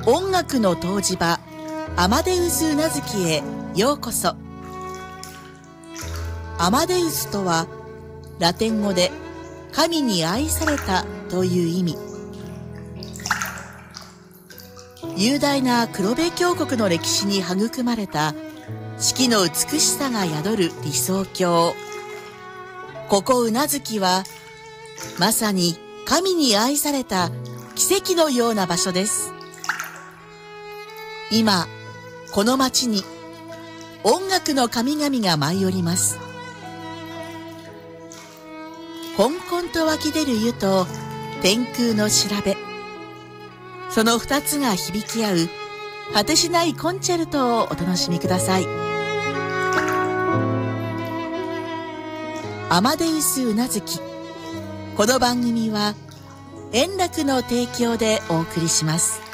音楽の湯治場アマデウス宇奈月へようこそ。アマデウスとはラテン語で神に愛されたという意味。雄大な黒部峡谷の歴史に育まれた四季の美しさが宿る理想郷。ここ宇奈月はまさに神に愛された奇跡のような場所です。今この町に音楽の神々が舞い降ります。こんこんと湧き出る湯と天空の調べ、その二つが響き合う果てしないコンチェルトをお楽しみください。アマデウス宇奈月。この番組は円楽の提供でお送りします。